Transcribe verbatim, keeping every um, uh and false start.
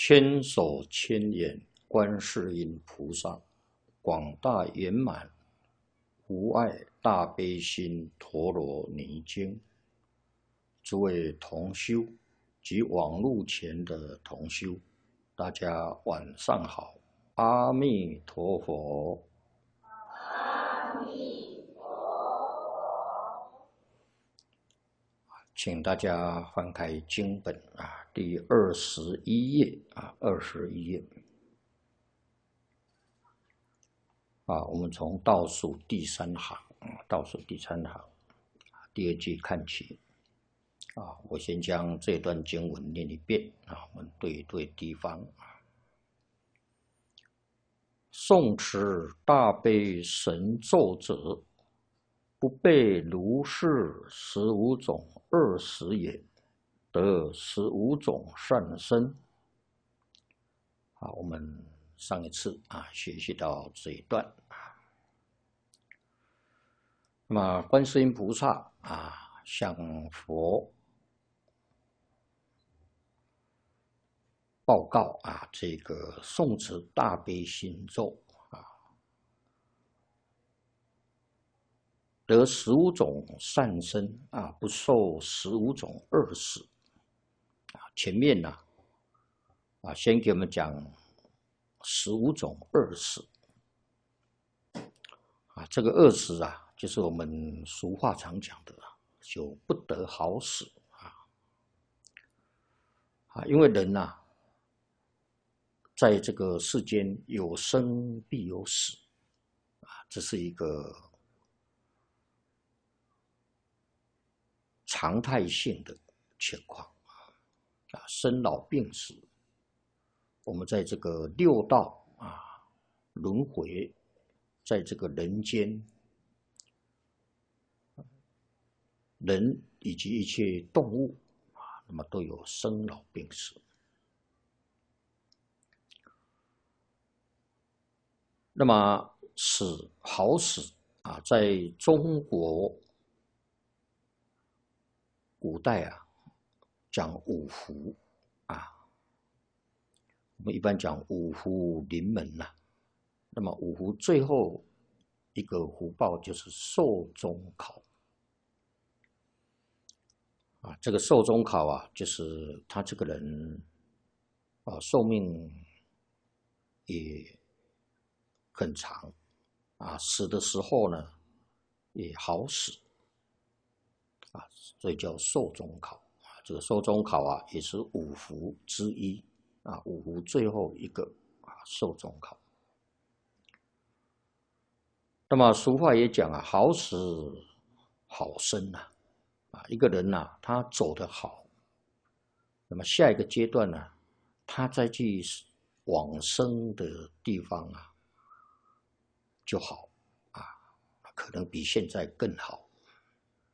千手千眼观世音菩萨，广大圆满无碍大悲心陀罗尼经。诸位同修及网络前的同修，大家晚上好，阿弥陀佛。 阿弥陀佛。 请大家翻开经本啊，第二十一页啊，二十一页啊，我们从倒数第三行，倒数第三行，第二句看起啊。我先将这段经文念一遍啊，我们对一对地方啊。诵持大悲神咒者，不被如是十五种恶识也，得十五种善身。好，我们上一次啊学习到这一段啊。那么观世音菩萨啊向佛报告啊，这个诵持大悲心咒啊，得十五种善身啊，不受十五种恶识啊。前面呢 啊, 啊，先给我们讲十五种恶识啊，这个恶识啊，就是我们俗话常讲的，就不得好死啊啊，因为人呐、啊。在这个世间有生必有死啊，这是一个常态性的情况啊，生老病死，我们在这个六道啊轮回，在这个人间，人以及一切动物啊，那么都有生老病死。那么死好死啊，在中国古代啊，讲五福啊，我们一般讲五福临门呐、啊。那么五福最后一个福报就是寿终考啊，这个寿终考啊，就是他这个人啊，寿命也很长啊，死的时候呢也好死啊，所以叫寿终考啊。这个寿终考啊，也是五福之一啊，五福最后一个啊，寿终考。那么俗话也讲啊，好死好生呐啊，一个人呐、啊，他走得好，那么下一个阶段呢、啊，他再去往生的地方啊。就好啊，可能比现在更好